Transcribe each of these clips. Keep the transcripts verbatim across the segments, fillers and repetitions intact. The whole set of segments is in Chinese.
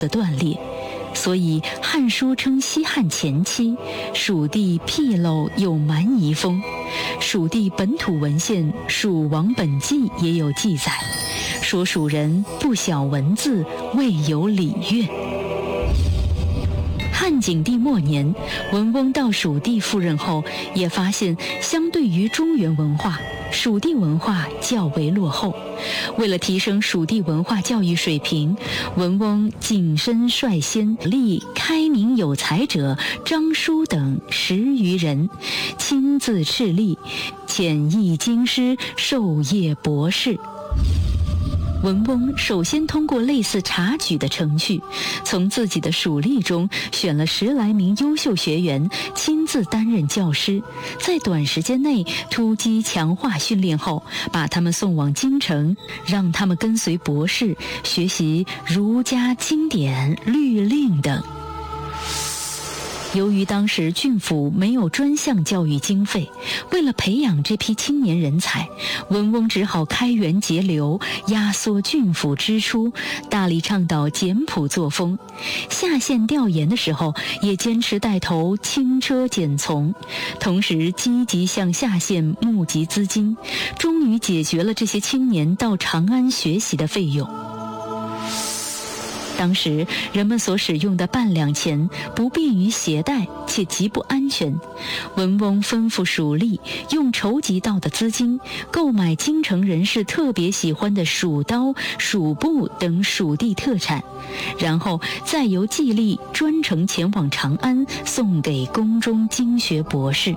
的断裂。所以《汉书》称西汉前期，蜀地僻陋有蛮夷风。蜀地本土文献《蜀王本纪》也有记载，说蜀人不晓文字，未有礼乐。汉景帝末年，文翁到蜀地赴任后，也发现相对于中原文化，蜀地文化较为落后。为了提升蜀地文化教育水平，文翁谨身率先立开明有才者张叔等十余人，亲自敕令，遣译京师，授业博士。文翁首先通过类似察举的程序，从自己的属吏中选了十来名优秀学员，亲自担任教师，在短时间内突击强化训练后，把他们送往京城，让他们跟随博士学习儒家经典、律令等。由于当时郡府没有专项教育经费，为了培养这批青年人才，文翁只好开源节流，压缩郡府支出，大力倡导简朴作风。下县调研的时候，也坚持带头轻车简从，同时积极向下县募集资金，终于解决了这些青年到长安学习的费用。当时人们所使用的半两钱不便于携带，且极不安全。文翁吩咐蜀吏用筹集到的资金购买京城人士特别喜欢的蜀刀、蜀布等蜀地特产，然后再由季历专程前往长安，送给宫中经学博士。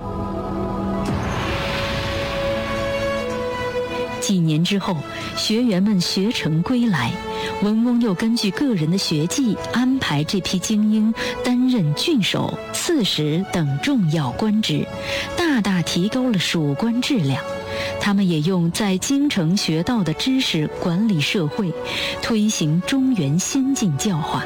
几年之后，学员们学成归来，文翁又根据个人的学技安排这批精英担任郡守、刺史等重要官职，大大提高了蜀官质量。他们也用在京城学到的知识管理社会，推行中原先进教化。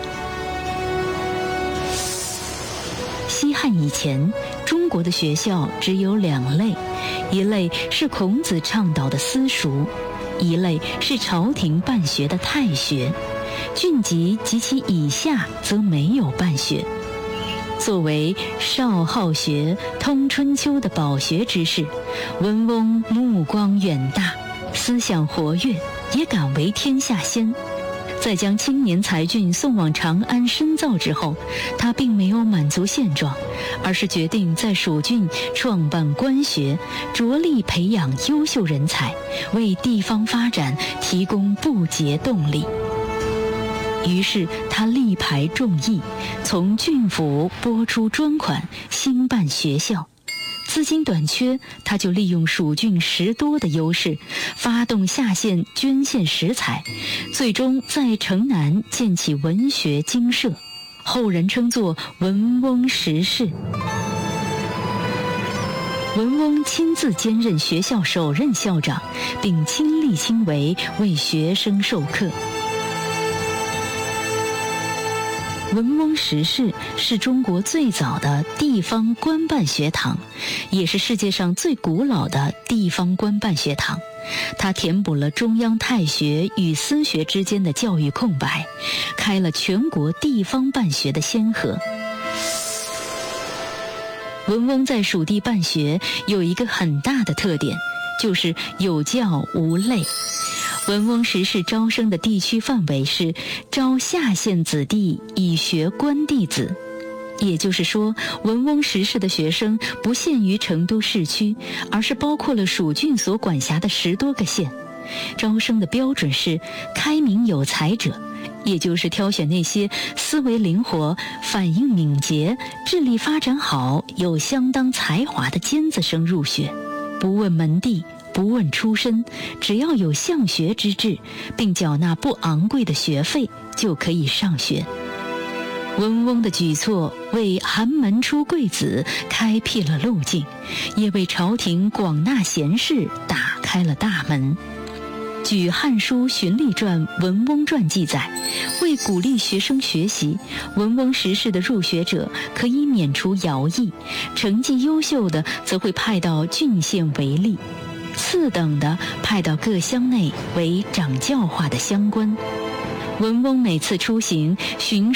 西汉以前，中国的学校只有两类，一类是孔子倡导的私塾，一类是朝廷办学的太学。郡籍及其以下则没有办学。作为少好学、通春秋的饱学之士，文翁目光远大，思想活跃，也敢为天下先。在将青年才俊送往长安深造之后，他并没有满足现状，而是决定在蜀郡创办官学，着力培养优秀人才，为地方发展提供不竭动力。于是他力排众议，从郡府拨出专款兴办学校。资金短缺，他就利用蜀郡食多的优势，发动下县捐献食材，最终在城南建起文学精舍，后人称作文翁十室。文翁亲自兼任学校首任校长，并亲力亲为为学生授课。文翁十室是中国最早的地方官办学堂，也是世界上最古老的地方官办学堂。它填补了中央太学与私学之间的教育空白，开了全国地方办学的先河。文翁在蜀地办学有一个很大的特点，就是有教无类。文翁十室招生的地区范围是招下县子弟以学官弟子，也就是说，文翁十室的学生不限于成都市区，而是包括了蜀郡所管辖的十多个县。招生的标准是开明有才者，也就是挑选那些思维灵活、反应敏捷、智力发展好、有相当才华的尖子生入学，不问门第，不问出身，只要有向学之志，并缴纳不昂贵的学费，就可以上学。文翁的举措为寒门出贵子开辟了路径，也为朝廷广纳贤士打开了大门。据《汉书·荀吏传·文翁传》记载，为鼓励学生学习，文翁十室的入学者可以免除徭役，成绩优秀的则会派到郡县为吏，次等的派到各乡内为掌教化的乡官。文翁每次出行巡